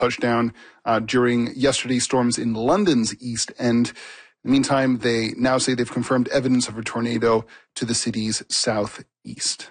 touchdown during yesterday's storms in London's East End. In the meantime, they now say they've confirmed evidence of a tornado to the city's southeast.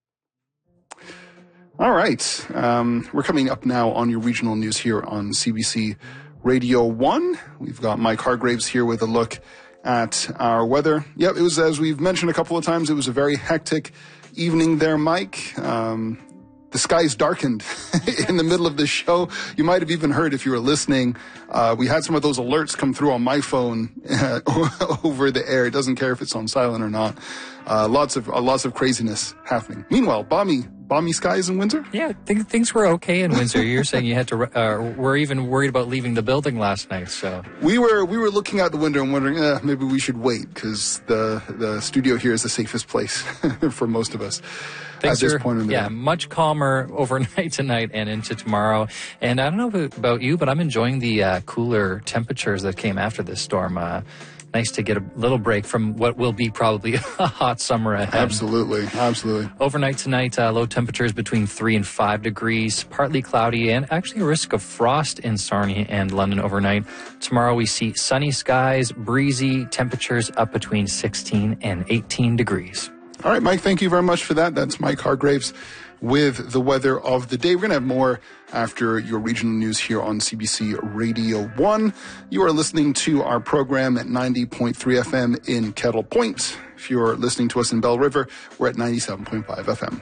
All right. We're coming up now on your regional news here on CBC Radio 1. We've got Mike Hargraves here with a look at our weather. Yep, it was, as we've mentioned a couple of times, it was a very hectic evening there, Mike. The skies darkened in the middle of the show. You might have even heard, if you were listening, we had some of those alerts come through on my phone over the air. It doesn't care if it's on silent or not. Lots of craziness happening. Meanwhile, balmy skies in Windsor? Yeah, things were okay in Windsor. You're saying you had to, were even worried about leaving the building last night, so. We were looking out the window and wondering, maybe we should wait, because the studio here is the safest place for most of us. Things at this point in the day. Much calmer overnight tonight and into tomorrow. And I don't know about you, but I'm enjoying the cooler temperatures that came after this storm. Nice to get a little break from what will be probably a hot summer ahead. Absolutely. Overnight tonight, low temperatures between 3 and 5 degrees, partly cloudy, and actually a risk of frost in Sarnia and London overnight. Tomorrow we see sunny skies, breezy, temperatures up between 16 and 18 degrees. All right, Mike, thank you very much for that. That's Mike Hargraves with the weather of the day. We're going to have more after your regional news here on CBC Radio 1. You are listening to our program at 90.3 FM in Kettle Point. If you're listening to us in Bell River, we're at 97.5 FM.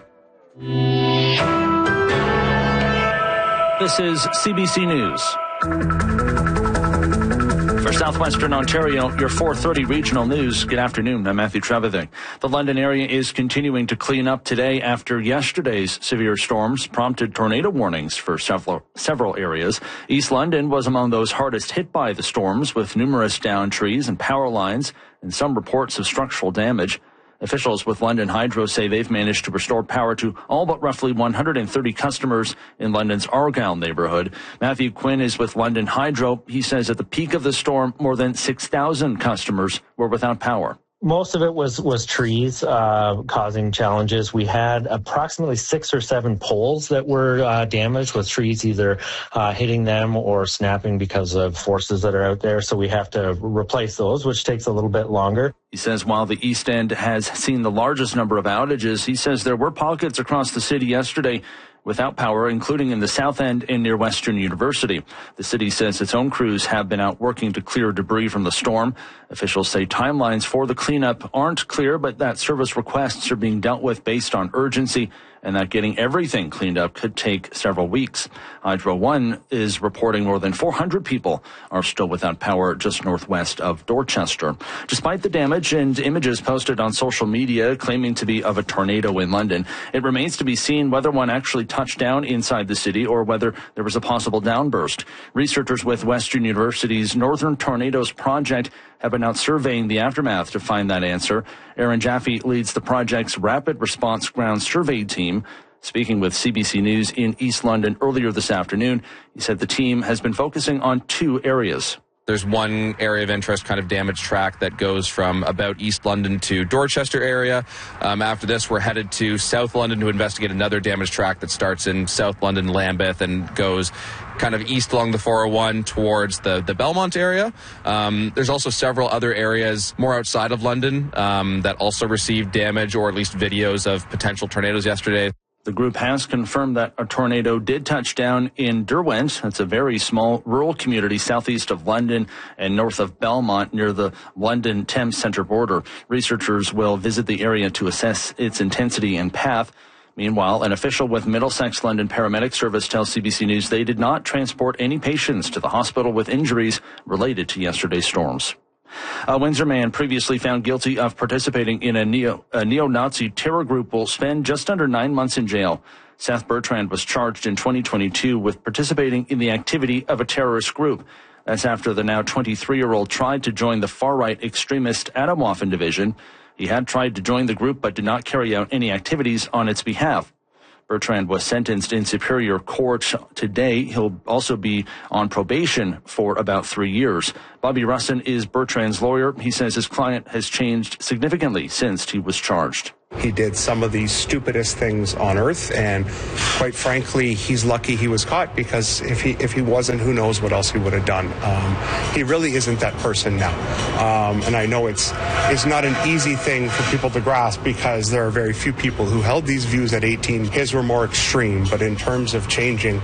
This is CBC News. For Southwestern Ontario, your 4:30 regional news. Good afternoon. I'm Matthew Trevithick. The London area is continuing to clean up today after yesterday's severe storms prompted tornado warnings for several areas. East London was among those hardest hit by the storms, with numerous downed trees and power lines and some reports of structural damage. Officials with London Hydro say they've managed to restore power to all but roughly 130 customers in London's Argyle neighborhood. Matthew Quinn is with London Hydro. He says at the peak of the storm, more than 6,000 customers were without power. Most of it was trees causing challenges. We had approximately 6 or 7 poles that were damaged, with trees either hitting them or snapping because of forces that are out there. So we have to replace those, which takes a little bit longer. He says while the East End has seen the largest number of outages, he says there were pockets across the city yesterday without power, including in the South End and near Western University. The city says its own crews have been out working to clear debris from the storm. Officials say timelines for the cleanup aren't clear, but that service requests are being dealt with based on urgency, and that getting everything cleaned up could take several weeks. Hydro One is reporting more than 400 people are still without power just northwest of Dorchester. Despite the damage and images posted on social media claiming to be of a tornado in London, it remains to be seen whether one actually touched down inside the city or whether there was a possible downburst. Researchers with Western University's Northern Tornadoes Project have been out surveying the aftermath to find that answer. Aaron Jaffe leads the project's Rapid Response Ground Survey team. Speaking with CBC News in East London earlier this afternoon, he said the team has been focusing on 2 areas. There's one area of interest, kind of damaged track that goes from about East London to Dorchester area. After this, we're headed to South London to investigate another damaged track that starts in South London, Lambeth, and goes kind of east along the 401 towards the Belmont area. There's also several other areas more outside of London that also received damage, or at least videos of potential tornadoes yesterday. The group has confirmed that a tornado did touch down in Derwent. That's a very small rural community southeast of London and north of Belmont near the London Thames Centre border. Researchers will visit the area to assess its intensity and path. Meanwhile, an official with Middlesex London Paramedic Service tells CBC News they did not transport any patients to the hospital with injuries related to yesterday's storms. A Windsor man previously found guilty of participating in a neo-Nazi terror group will spend just under 9 months in jail. Seth Bertrand was charged in 2022 with participating in the activity of a terrorist group. That's after the now 23-year-old tried to join the far-right extremist Atomwaffen division. He had tried to join the group but did not carry out any activities on its behalf. Bertrand was sentenced in Superior Court today. He'll also be on probation for about 3 years. Bobby Russin is Bertrand's lawyer. He says his client has changed significantly since he was charged. He did some of the stupidest things on earth, and quite frankly, he's lucky he was caught, because if he wasn't, who knows what else he would have done. He really isn't that person now. And I know it's not an easy thing for people to grasp, because there are very few people who held these views at 18. His were more extreme, but in terms of changing,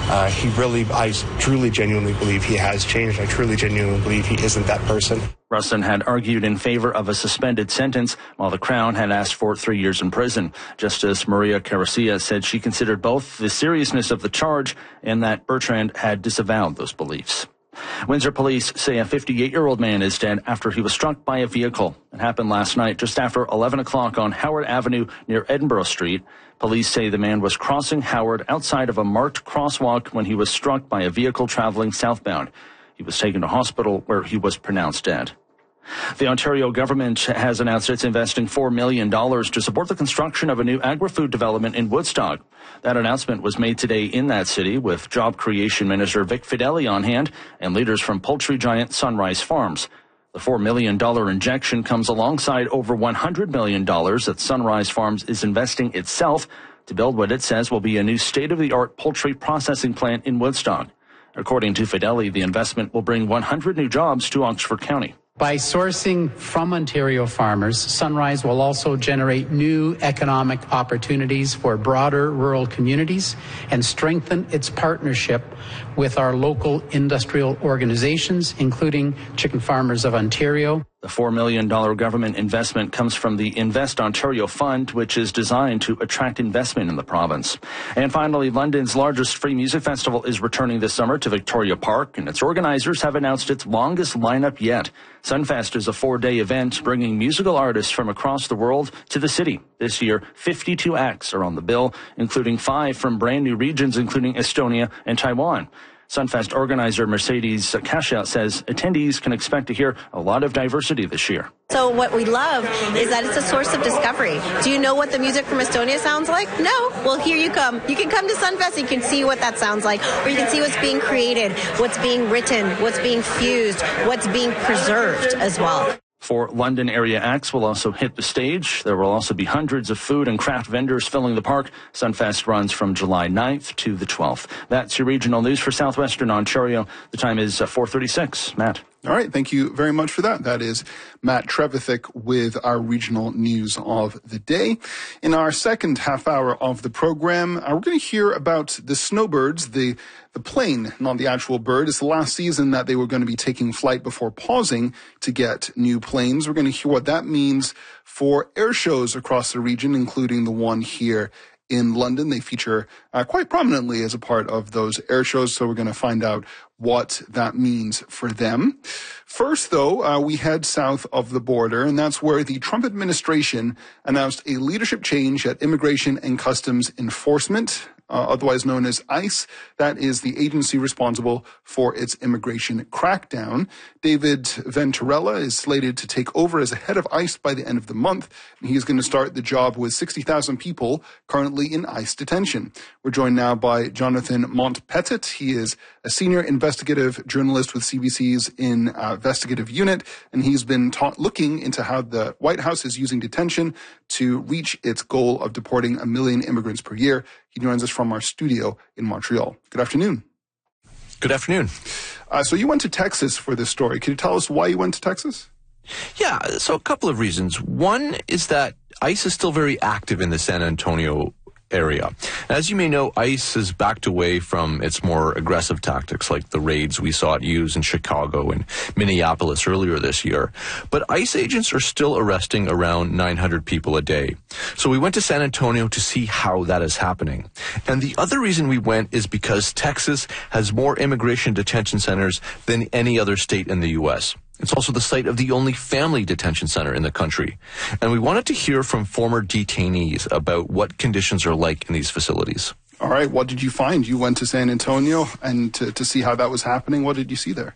I truly genuinely believe he has changed. I truly genuinely believe he isn't that person. Rustin had argued in favor of a suspended sentence, while the Crown had asked for 3 years in prison. Justice Maria Carrasilla said she considered both the seriousness of the charge and that Bertrand had disavowed those beliefs. Windsor police say a 58-year-old man is dead after he was struck by a vehicle. It happened last night just after 11 o'clock on Howard Avenue near Edinburgh Street. Police say the man was crossing Howard outside of a marked crosswalk when he was struck by a vehicle traveling southbound. He was taken to hospital where he was pronounced dead. The Ontario government has announced it's investing $4 million to support the construction of a new agri-food development in Woodstock. That announcement was made today in that city, with Job Creation Minister Vic Fedeli on hand and leaders from poultry giant Sunrise Farms. The $4 million injection comes alongside over $100 million that Sunrise Farms is investing itself to build what it says will be a new state-of-the-art poultry processing plant in Woodstock. According to Fedeli, the investment will bring 100 new jobs to Oxford County. By sourcing from Ontario farmers, Sunrise will also generate new economic opportunities for broader rural communities and strengthen its partnership with our local industrial organizations, including Chicken Farmers of Ontario. The $4 million government investment comes from the Invest Ontario Fund, which is designed to attract investment in the province. And finally, London's largest free music festival is returning this summer to Victoria Park, and its organizers have announced its longest lineup yet. Sunfest is a 4-day event bringing musical artists from across the world to the city. This year, 52 acts are on the bill, including 5 from brand new regions, including Estonia and Taiwan. Sunfest organizer Mercedes Kasha says attendees can expect to hear a lot of diversity this year. So what we love is that it's a source of discovery. Do you know what the music from Estonia sounds like? No? Well, here you come. You can come to Sunfest, you can see what that sounds like, or you can see what's being created, what's being written, what's being fused, what's being preserved as well. 4 London area acts will also hit the stage. There will also be hundreds of food and craft vendors filling the park. Sunfest runs from July 9th to the 12th. That's your regional news for Southwestern Ontario. The time is 4:36. Matt. All right. Thank you very much for that. That is Matt Trevithick with our regional news of the day. In our second half hour of the program, we're going to hear about the snowbirds, the plane, not the actual bird. It's the last season that they were going to be taking flight before pausing to get new planes. We're going to hear what that means for air shows across the region, including the one here in London. They feature quite prominently as a part of those air shows, so we're going to find out what that means for them. First, though, we head south of the border, and that's where the Trump administration announced a leadership change at Immigration and Customs Enforcement, otherwise known as ICE. That is the agency responsible for its immigration crackdown. David Venturella is slated to take over as the head of ICE by the end of the month, and he is going to start the job with 60,000 people currently in ICE detention. We're joined now by Jonathan Montpetit. He is a senior investigative journalist with CBC's investigative unit, and he's been looking into how the White House is using detention to reach its goal of deporting 1 million immigrants per year. He joins us from our studio in Montreal. Good afternoon. Good afternoon. So you went to Texas for this story. Can you tell us why you went to Texas? Yeah, so a couple of reasons. One is that ICE is still very active in the San Antonio area. As you may know, ICE has backed away from its more aggressive tactics, like the raids we saw it use in Chicago and Minneapolis earlier this year. But ICE agents are still arresting around 900 people a day. So we went to San Antonio to see how that is happening. And the other reason we went is because Texas has more immigration detention centers than any other state in the U.S. It's also the site of the only family detention center in the country. And we wanted to hear from former detainees about what conditions are like in these facilities. All right. What did you find? You went to San Antonio and to see how that was happening. What did you see there?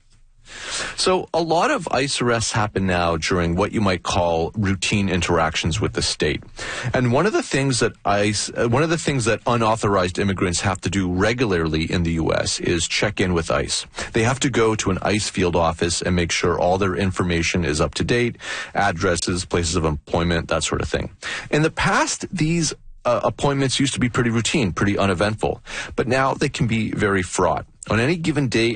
So a lot of ICE arrests happen now during what you might call routine interactions with the state. And one of the things that unauthorized immigrants have to do regularly in the U.S. is check in with ICE. They have to go to an ICE field office and make sure all their information is up to date, addresses, places of employment, that sort of thing. In the past, these appointments used to be pretty routine, pretty uneventful, but now they can be very fraught. On any given day,